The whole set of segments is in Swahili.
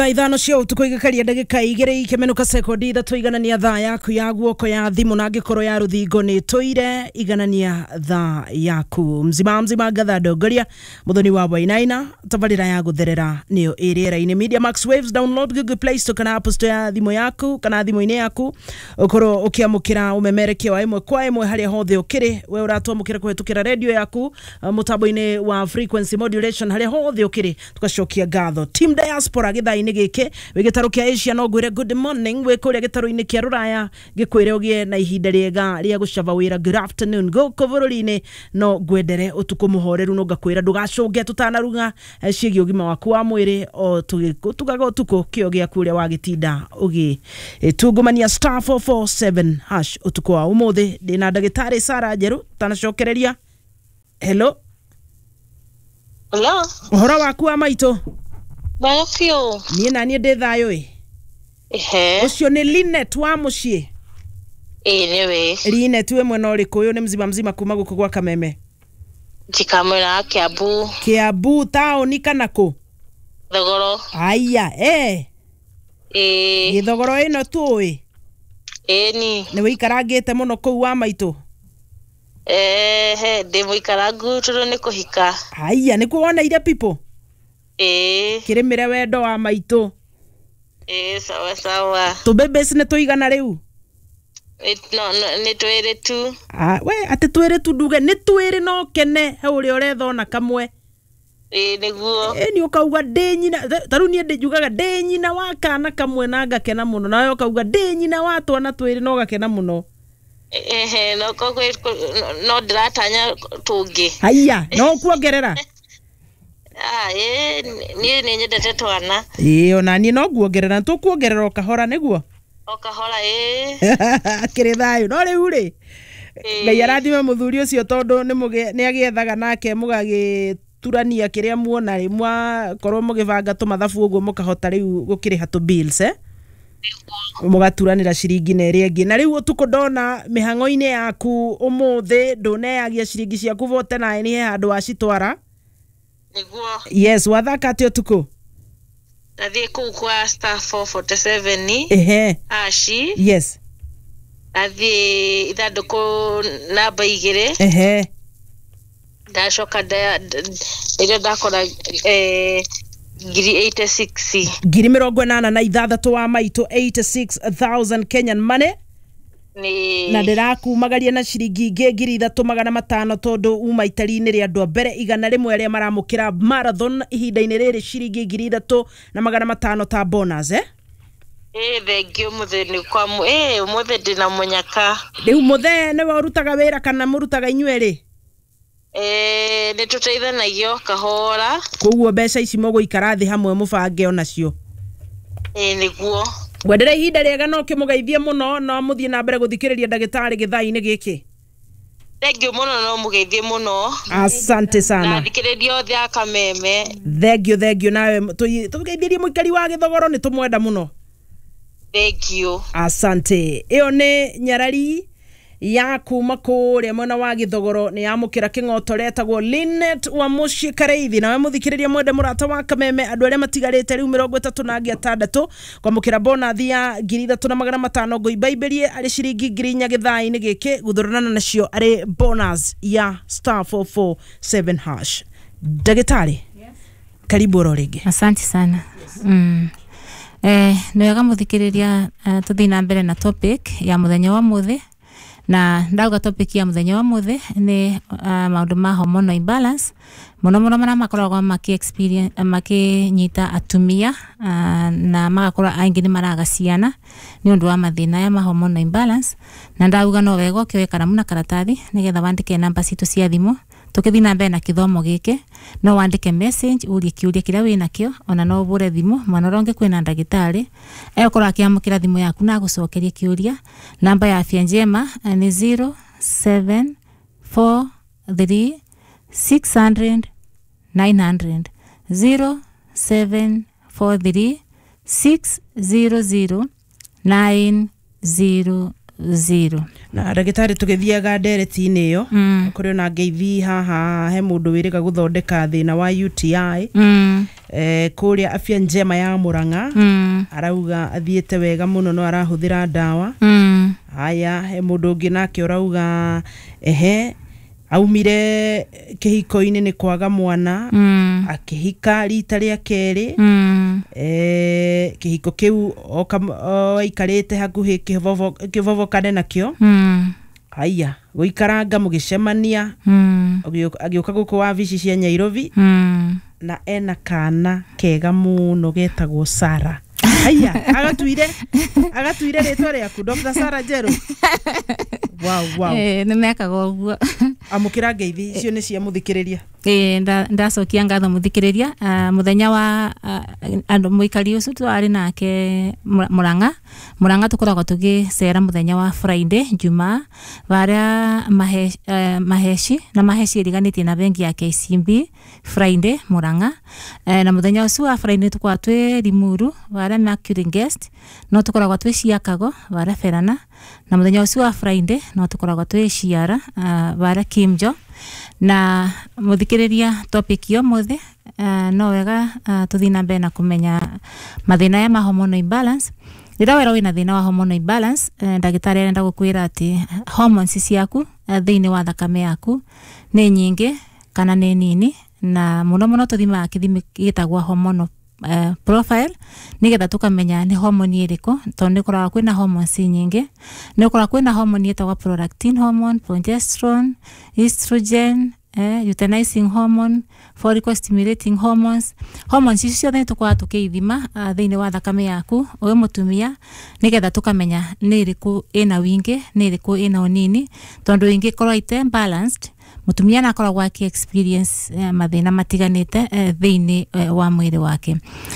Ithano cia utuko igakaria ndagika igere ikemenuka sekondi ithatu iganania thaa yaku ya guoko ya thimu na ngikoro ya ruthingo ni toire iganania thaa yaku mzima gatha ndongoria muthoni wa Wainaina tabarira ya gutherera niyo iriera-ini Media Max Waves. Download Google Play Store kana App Store ya thimu yaku kana thimu-ini yaku ukoro ukiamukira umemerekio wa imwe kwa imwe haria hothe ukiri we uratwamukira kuhetukira radio yaku mutambo-ini wa frequency modulation haria hothe ukiri tugacokia gatho team diaspora githaa-ini gike wigitaro kia Asia no gwire good morning we kuria gitaro-ini kia Ruraya gikwire ugie na ihinda riega ria gucava wira good afternoon go kovururi-ini no gwendere utuko muhoreru no ngakwira ndugacunge tutanaruga ciegi ugima waku wa mwiri o tugaga utuko kio gia kuria wagitinda ugi tungumania *447# utuko wa umuthi ndina ndagitari Sara Njeru tanacokereria. Hello uhoro waku wa maito Bakio. Niĩ ndĩ thayo Ucio ni Linet wa mucie. Niwe. Linet we mwena ũrĩkũ ũyũ nĩ mzima kuma gũkũ gwa Kameme. Jikamera Kiambu. Kiambu taoni kana kũ? Thogoro. Aya Gĩthogoro ĩno tũĩ. Ni. Nĩ wĩikarangĩte mũno kũu wa maitũ. Ndĩ mũikarangu tondũ nĩ kũhika. Aya nĩ kuoneire people. Kirimire wendo wa maitũ. Sawa. Tũbebeci nĩ tũigana rĩu. Nĩ twĩrĩ tu. We atĩ twĩrĩ tu nduge nĩ twĩrĩ no kene he ũrĩa ũrethona kamwe. Nĩguo. Nĩ ũkauga ndĩ nyina taru niĩ ndĩnjugaga ndĩ nyina wa kana kamwe na ngakena mũno nawe ũkauga ndĩ nyina wa twana twĩrĩ no gakena mũno. No koguo no ndĩratanya tũngĩ. Aya no kuongerera. Niĩ nĩ nyendete twana. Ona niĩ no nguongerera tũkuongerera okahora nĩguo. Okahora kĩrĩ thayo no rĩu rĩ Ngai arathime mũthuri ũcio tondũ nĩ agĩethaga nake mũgagĩturania kĩrĩa muona rĩ mwakorwo mũgĩbanga tũmathabu ũguo mũkahota rĩu gũkĩrĩha tũ bills mũgaturanĩra ciringi na ĩrĩa ĩngĩ na rĩu ũtukũ ndona mĩhang'o-inĩ yaku ũmũthĩ ndũneagia ciringi ciaku vote na nĩ handũ wacitwara. Nĩguo. Yes wathaka atĩ ũtukũ. Nathiĩ kũu kwa *447 ashi. Yes. Nathiĩ ithandũkũ namba 2. Ndacoka nĩrĩo ndakora 86. Ngiri 86 wa maitũ 86,000 Kenyan money. Na ndĩrakumagaria na ciringi ingĩ 3,500 tondũ uma itari-inĩ rĩa andũ mbere igana rĩmwe arĩa maramũkĩra marathon ihinda-inĩ rĩrĩ ciringi 3,500 ta bonus thengiũ mũthĩ kwa mũthĩ ndĩna mũnyaka. Rĩu mũthĩ nĩwe ũrutaga wĩra kana mũrutaga inyuĩ-rĩ? Nĩ tũteithanagio kahora. Koguo mbeca ici mũgũikara thĩ hamwe mũbange onacio. Nĩguo. Gwendere ihinda rĩega no kĩmũgeithie mũno no mũthiĩ na mbere gũthikĩrĩria ndagĩtarĩ gĩthaa-inĩ gĩkĩ. Thengiũ mũno no mũgeithie mũno. Asante sana. Na thikĩrĩria othe a Kameme. Thengiũ nawe tũgeithĩrie mũikari wa Gĩthogoro nĩ tũmwenda mũno. Thengiũ. Asante. Ĩyo nĩ nyarari ya kuma kũrĩa mwena wa Gĩthogoro nĩ yamũkĩra kĩng'oto retagwo Linet wa mucie Kareithi nawe mũthikĩrĩria mwende mũrata wa Kameme andũ arĩa matigarĩte rĩu 36 kwamũkĩra bonathi ya 3,500 ngũimbaimbĩrie arĩ ciringi 4,000 gĩthaa-inĩ gĩkĩ guthũrana nacio arĩ bonus ya *447#. Ndagĩtarĩ karibu oro rĩngĩ. Asante sana. Nĩ wega mũthikĩrĩria tũthiĩ na mbere na topic ya mũthenya wa mũthĩ. Na ndauga topic ya mũthenya wa mũthĩ nĩ maũndũ ma hormonal imbalance mũno marĩa makoragwo makinyita atumia na magakorwo aingĩ nĩ maraga ciana nĩ ũndũ wa mathĩna ya hormonal imbalance. Na ndauga no wega ũkĩoe karamu na karatathi nĩgetha wandĩke namba citũ cia thimũ tukithii na mbere na kithomo gĩkĩ no wandĩke message ũrie kĩũria kĩrĩa wĩ nakĩo ona no ũbũre thimũ mwana ũronge kwĩna ndagĩtarĩ egũkorwo akĩamũkĩra thimũ yaku na gũcokeria kĩũria. Namba ya Afya Njema ni 0743 600 900 0743 600 900. 0. Na ndagĩtarĩ tũgĩthiaga ndereti-inĩ ĩyo kũrĩ ona ngeithi haha he mũndũ wĩrĩga gũthondeka thĩna wa UTI kũrĩa afya njema ya Murang'a arauga athiĩte wega mũno no arahũthĩra ndawa. Haya he mũndũ ũngĩ nake ũrauga aumire kĩhiko-inĩ nĩ kwaga mwana akĩhika rita rĩa kerĩ kĩhiko kĩu aikarĩte hakuhĩ kĩvovokane nakĩo. Haya gũikaranga mũgĩcemania agĩũka gũkũ wabici cia Nairobi na ena kana kega mũno getagwo Sarah. Haya agatuire rĩtwa rĩaku Dr. Sarah Njeru. Wow. Nĩ mekaga ũguo. Amũkĩra ngeithi icio nĩ cia mũthikĩrĩria. Ndacokia ngatho mũthikĩrĩria. Mũthenya wa andũ mũikari ũcio twarĩ nake Murang'a tũkoragwo tũgĩcera mũthenya wa Friday Jumaa varia maheci ĩriganĩtie na bengi ya KCB Friday Murang'a. Na mũthenya ũcio wa Friday tũkoragwo twĩ Limuru varia Mercury Guest no tũkoragwo twĩ Chicago varia Ferana. Na mũthenya ũcio wa Friday no tũkoragwo twĩ Ciara varia Kimjo. Na mũthikĩrĩria topic yo mũthĩ no wega tũthiĩ na mbere na kũmenya mathĩna ya hormonal imbalance. Rĩrĩa wera wĩna thĩna wa hormonal imbalance ndagĩtarĩ arenda gũkwĩra atĩ hormones ciaku thĩinĩ wa thakame yaku nĩ nyingĩ kana nĩ nini, na mũno tũthimaga kĩthimi gĩtagwo hormonal profile nigetha tukamenya ni hormone ĩrĩkũ tondũ nĩ kũraga kwĩna hormones nyingĩ. Nĩ kũraga kwĩna hormone ĩtagwo prolactin hormone, progesterone, estrogen, luteinizing hormone, follicle stimulating hormones. Hormones icio ciothe tũkoragwo tũkĩithima thĩinĩ wa thakame yaku ũrĩ mũtumia nigetha tukamenya nĩ ĩrĩkũ ĩna wingĩ nĩ ĩrĩkũ ĩna ũnini, tondũ ingĩkorwo ite balanced mutumia nakoragwo experience mathĩna matiganĩte thĩinĩ wa mwĩrĩ wake.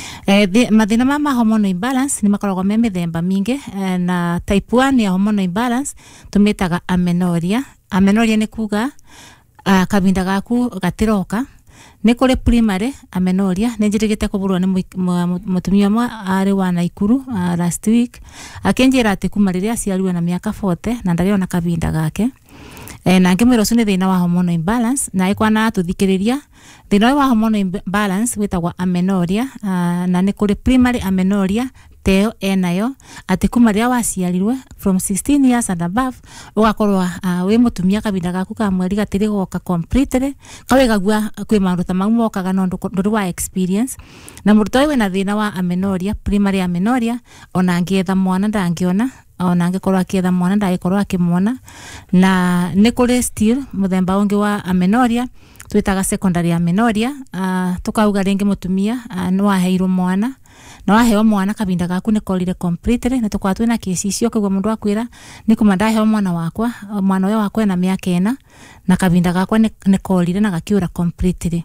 Mathĩna ma hormonal imbalance nĩ makoragwo me mĩthemba mingĩ, na type 1 ya hormonal imbalance tumĩtaga amenorrhea. Amenorrhea nĩ kuga kabinda gaku gatiroka. Nĩ kũrĩ primary amenorrhea nĩ njĩrĩgĩte kũbũrwo nĩ mũtumia ũmwe arĩ wa Naikuru last week akĩnjĩra atĩ kuma rĩrĩa aciarirwo na mĩaka 40 na ndarĩ ona kabinda gake. Na ngĩmwĩra ũcio nĩ thĩna wa hormonal imbalance, na ikwana tuthikĩrĩria thĩna wa hormonal imbalance wĩtagwo amenorrhea. Na nĩ kũrĩ primary amenorrhea teo enayo atĩ kuma rĩrĩa waciarirwe from 16 years and above ugakorwo wĩ mũtumia kabinda gaku ka mweri gatirĩ goka completely kawegagua kwĩ maũndũ ta mau mokaga no ndũrĩ wa experience. Na mũrutwo ũyũ wĩna thĩna wa amenorrhea, primary amenorrhea, ona angĩetha mwana ndangĩona, ona angĩkorwo akĩetha mwana ndangĩkorwo akĩmwona. Na nĩ kũrĩ still mũthemba ũngĩ wa amenorrhea twĩtaga secondary amenorrhea. Tukauga rĩngĩ mũtumia nĩ waheirwo mwana na waheo mwana kabinda gaku nĩ korire completely, na tukwa twĩna kesi icio kũgwa mũndũ akwĩra nĩ kuma ndaheo mwana ũyũ wakwa ena mĩaka 4 na kabinda gakwa nĩ korire na gakiũra completely.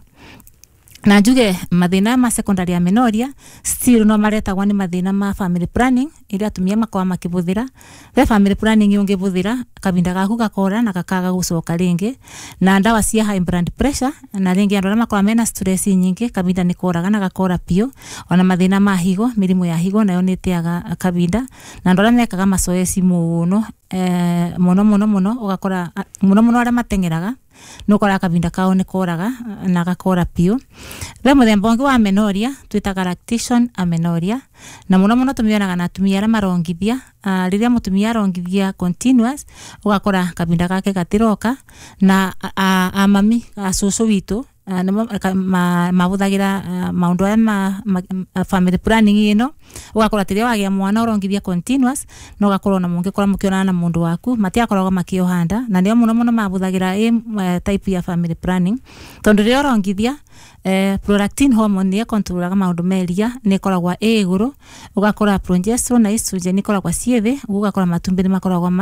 Na njuge mathĩna ma secondary amenorrhea still no maretagwo nĩ mathĩna ma family planning iria atumia makorwa makĩbũthĩra. Ve family planning ũngĩbũthĩra kabinda gaku gakora na gakaga gũcoka rĩngĩ, na ndawa cia high blood pressure, na rĩngĩ andũ arĩa makorwa mena stress nyingĩ kabinda nĩ koraga na gakora piũ. Ona mathĩna ma higo, mĩrimũ ya higo nayo nĩ ĩteaga kabinda, na andũ arĩa mekaga mazoezi mũno ugakora mũno arĩa matengeraga nukora kabinda kao nĩ koraga na gakora piũ. Ve mũthemba ũngĩ wa amenorrhea twĩtaga lactation amenorrhea, na mũno tumionaga na atumia arĩa marongithia. Rĩrĩa mũtumia arongithia continuous ugakora kabinda gake gatiroka, na amami acũcũ witũ mabũthagĩra maũndũ aya ma family planning ĩno. Ugakora rĩrĩa wagĩa mwana ũrongithia continuous no gakorwo na mũngĩkora mũkĩonana na mũndũ waku matiakoragwo makĩohanda, na nĩo mũno mabũthagĩra type ya family planning, tondũ rĩrĩa ũrongithia prolactin hormone nĩ controlaga maũndũ meria nĩ koragwa igũrũ, ugakora progesterone na estrogen ikoragwa ciĩthĩ, ugakora matumbĩ nĩ makoragwa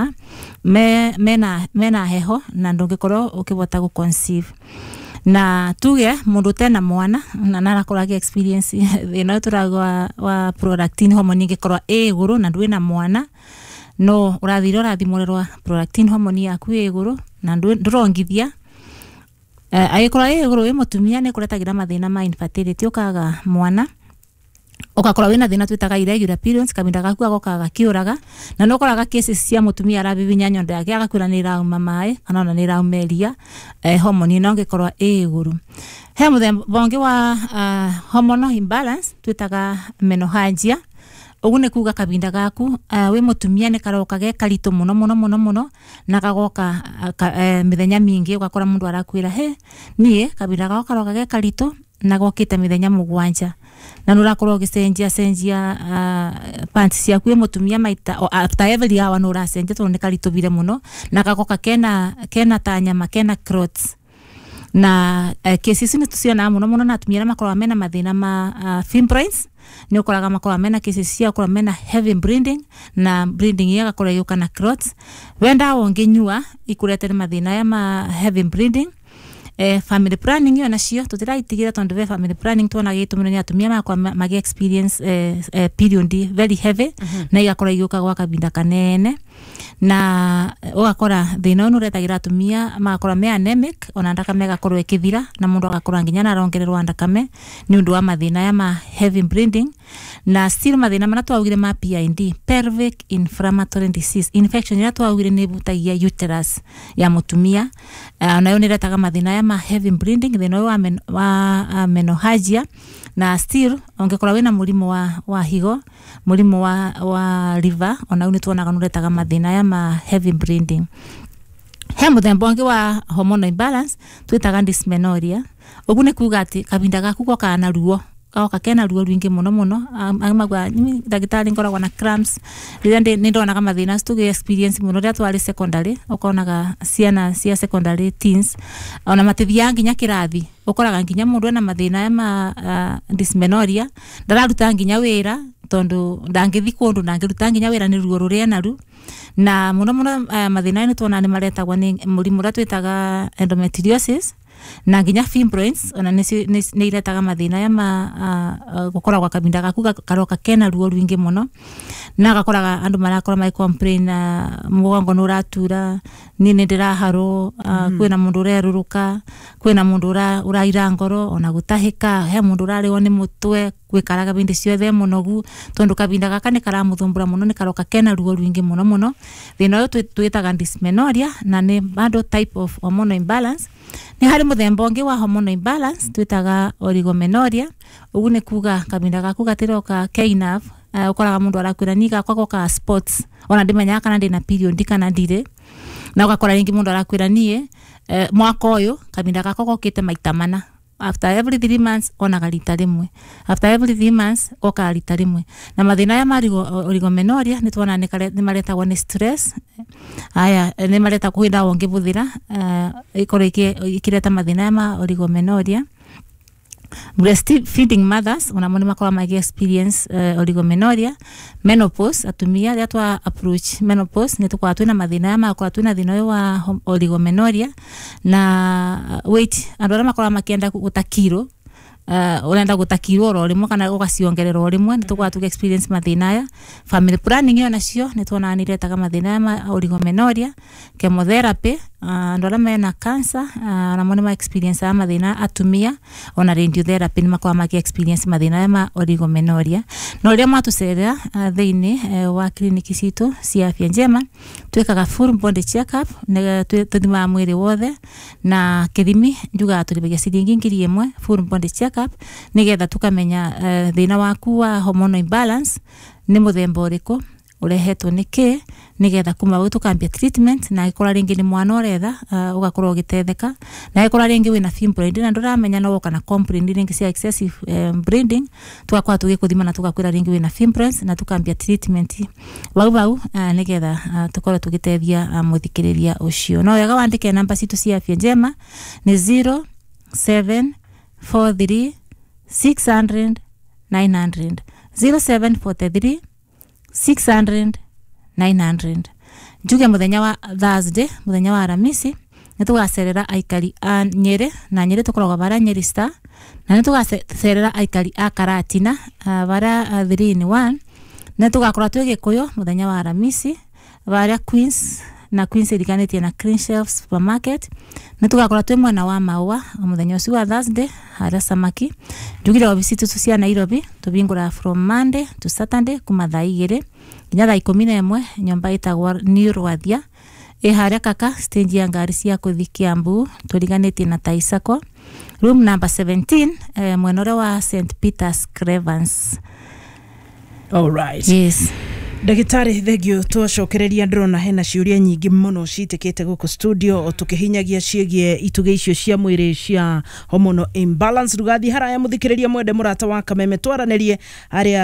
mena heho na ndũngĩkorwo ũkĩbota gũ conceive. Na tuge mundu tena mwana na narakorage experience thina turagwa wa prolactin hormone ingikorwa iguru na ndwina mwana no urathimorerwa prolactin hormone yaku iguru na ndurongithia agikora iguru we mutumia ni kuretagira mathina ma infertility ukaga mwana ukakora wina thina twitaga irregular periods kabinda gaku agoka gakiuraga na no koraga cases cia mutumia arabibinya nyondo yake agakwira ni rauma mai kana ona ni raumeria hormone no ngikorwa iguru he muthemba bonge wa hormonal imbalance twitaga menopause ugune kuga kabinda gaku we mutumia ni karoka ge karito muno na kagoka mithenya mingi ugakora mundu arakwira he nie kabinda gaku karoka ge karito na gokite mithenya mugwanja na nurakorwo gicenjia pants ciaku mutumia maita after every hour nuracenjia tondu ni karitubire muno na kagoka kena tanyama kena clots na cases ni tuciona muno na atumia makorwa mena mathina ma fibroids ni ukoraga makorwa mena cases cia ukorwa mena heavy bleeding na bleeding ya gakora yuka na clots wenda wongenyua ikuretera mathina ya ma heavy bleeding family planning yo nacio tutiraitigira tondu ve family planning tuona gitumire ni atumia makwa magi experience period very heavy na igakora yuka gwa kabinda kanene na ugakora thina onu retagira atumia makora me anemic ona ndakame gakorwo ikithira na mundu agakora nginya na rongererwa ndakame ni undu wa mathina ya ma heavy bleeding na still mathina mana twawire ma PID pelvic inflammatory disease infection ya twawire ni butagia uterus ya mutumia na yo ni retaga mathina ya ma heavy bleeding thina wa menopause na still ongekora wina murimo wa higo murimo wa liver ona uni tuonaga nuretaga mathina ya ma heavy bleeding he muthemba wangi wa hormonal imbalance twitaga dysmenorrhea ogune kuga ati kabinda gaku goka na ruo kaoka kena ruo rwingi muno amagwa dagitari ngoragwa na cramps rira ni ndonaga mathina stu experience muno ria twari secondary ukonaga ciana cia secondary teens ona matithia nginya kirathi ukoraga nginya mundu na mathina ya ma dysmenorrhea ndararuta nginya wira tondu ndangithi kundu ndangiruta nginya wira ni ruo ruria naru na muno mathina ni tuona ni maretagwa ni murimu ria twitaga endometriosis na nginya fibroids ona ni iretaga mathina ya ma gukora kwa kabinda gaku karoka kena ruo rwingi muno na gakoraga andu marakora mai complain mugongo nuratura nini ndiraharo kwina mundu ureruruka kwina mundu uraira ngoro ona gutahika he mundu urariwo ni mutwe gwikaraga bindi ciothe munogu tondu kabinda gaka ni karamuthumbura muno ni karoka kena ruo rwingi muno thina uyu twitaga dysmenorrhea na ni bado type of hormonal imbalance ni hari muthemba ungi wa hormonal imbalance twitaga oligomenorrhea ugune kuga kabinda gaku gatiroka enough ukoraga mundu arakwira niga kwa sports ona ndimenya kana ndina period kana ndire na ugakora ringi mundu arakwira nie mwaka uyu kabinda gako gokite maita mana after every 3 months ona galita rimwe after every 3 months oka galita rimwe na mathina ya oligomenorrhea ni tuona ni maretagwa ni stress aya ni mareta kuinda wonge buthira ikore ikireta mathina ya oligomenorrhea breastfeeding mothers ona moni makora magi experience oligomenorrhea menopause atumia ria twa approach menopause ni tukwa twina mathina ya makora twina thina wa oligomenorrhea na weight andora makora makienda gutakiro urenda gutakirwo ro rimwe kana ugaciongererwo rimwe ni tukwa tu experience mathina ya family planning yo nacio ni tuona ni retaga mathina ya oligomenorrhea chemotherapy ndora mena cancer na moni ma experience ya mathina atumia ona radiotherapy ni makwa maki experience mathina ya oligomenorrhea no ria matucerera thiini wa kliniki citu cia afya njema twikaga full body check up ne tuthima mwiri wothe na kithimi njuga turibagia ciringi ngiri imwe full body check up nigetha tukamenya thina waku wa hormonal imbalance ni muthemba uriku urehetwo niki nigetha kuma we tukambia treatment na ikora ringi ni mwana oretha ugakorwo gitetheka na ikora ringi wina fibroid na nduramenya no kana complaint ringi cia excessive bleeding twakwa tugikuthima na tugakwira ringi wina fibroids na tukambia treatment bau nigetha tukorwo tugitethia muthikiriria ucio no wega wandike namba citu cia afya njema ni 0743 600 900 0743 600 900 njuge muthenya wa Thursday muthenya wa Aramisi nitugacerera aikari a Nyeri na Nyeri tukoragwa bara Nyeri Star na nitugacerera aikari a Karatina bara 3 in 1 nitugakora twigikuyo muthenya wa Aramisi bara Queens na Queens iriganitie na Clean Shelf Supermarket na tugakora twe mwana wa maua muthenya ucio wa Thursday haria Samaki ndugire obisi tutu cia Nairobi tubingura from Monday to Saturday kuma thaa 2 nginya thaa 11 nyomba itagwa New Rwathia haria kaka stage ya ngari cia kuthi Kiambu turiganitie na Taisako room number 17 mwenore wa St Peter's Cravens. All right. Yes. Ndagitari thegio twacokereria ndrona hena ciuria nyingi muno citikite guku studio o tukihinyagia ciegie ituge icio cia mwiri cia hormonal imbalance rugathi haraya muthikiriria mwende murata wa Kameme twaranerie aria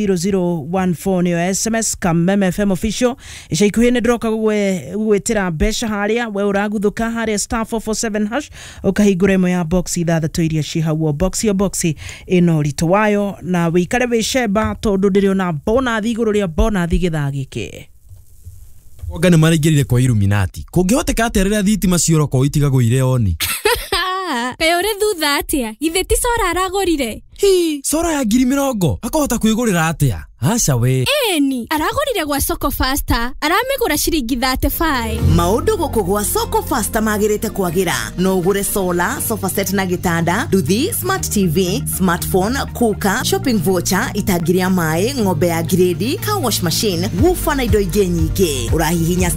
20014 niyo SMS Kameme FM official ica ikuhine droka gwetira besha haria we uraguthuka haria *447# ukahingura imo ya box ithathatũ iria cihawo box ya box ino rito wayo na wikare wisheba tondu ndiriona bona thiguru ria bona thigitha gike Ogane marigirire kwa Illuminati kungihoteka aterera thitima cioroko itigago ire oni Peore thutha atia githeti sora aragorire sora ya 70 akahota kwigurira atia aca we eni aragorire gwa Soko Faster aramigura ciringi 35 maundu guku gwa Soko Faster magirite kwagira no ugure solar sofa set na gitanda nduthi smart TV smartphone kuka shopping voucher itagiria mai ng'ombe ya grade car wash machine woofer na indo ingi nyingi urahihinya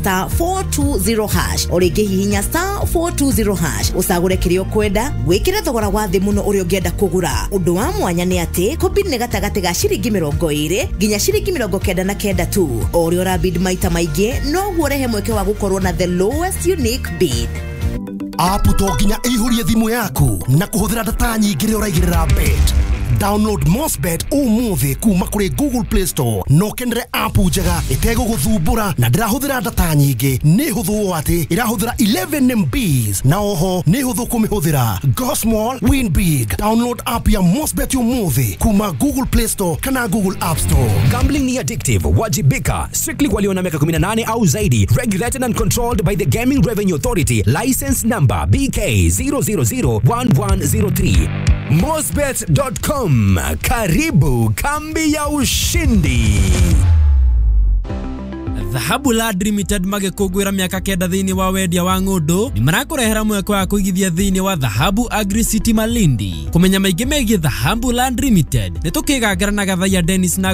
*420# oringi hihinya *420# usagure kirio kwenda gwikira thogora wa thi muno uri ungienda kugura undu wa mwanya ni ati kombini gatagati ga ciringi 20 ginya ciringi 99 tu ori ora bid maita maingi no guorehe mweke wa gukorwo na the lowest unique bid. Apu to ginya ihurie thimu yaku na kuhuthira data nyingi ri uraigirira bet. Download Mosbet umuthi kuma kuri Google Play Store no kendere apu njega itego guthumbura na ndirahuthira data nyingi ni huthu ati irahuthira 11 MBs na oho ni huthu kumihuthira go small win big. Download app ya Mosbet umuthi kuma Google Play Store kana Google App Store. Gambling ni addictive. Wajibika. Strictly walio na miaka 18 au zaidi. Regulated and controlled by the Gaming Revenue Authority. License number BK 0001103. Mosbet.com. Karibu kambi ya ushindi. Dhahabu Land Limited magekugwira miaka kenda thiini wa wendia wa ng'undu ni marakurehera mweke wa kuigithia thiini wa Dhahabu Agri City Malindi. Kumenya maingi megie Dhahabu Land Limited ni tukigangara na Gathaiya Dennis na